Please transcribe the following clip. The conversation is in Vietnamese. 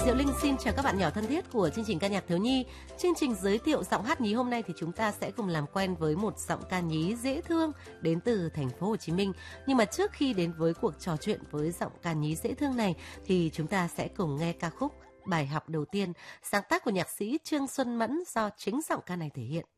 Diệu Linh xin chào các bạn nhỏ thân thiết của chương trình ca nhạc thiếu nhi. Chương trình giới thiệu giọng hát nhí hôm nay thì chúng ta sẽ cùng làm quen với một giọng ca nhí dễ thương đến từ thành phố Hồ Chí Minh. Nhưng mà trước khi đến với cuộc trò chuyện với giọng ca nhí dễ thương này thì chúng ta sẽ cùng nghe ca khúc Bài học đầu tiên, sáng tác của nhạc sĩ Trương Xuân Mẫn do chính giọng ca này thể hiện.